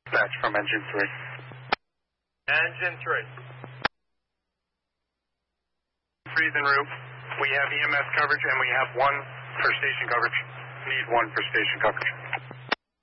Dispatch from engine 3. Engine 3. 3's en route. We have EMS coverage and we have one for station coverage. Need one for station coverage.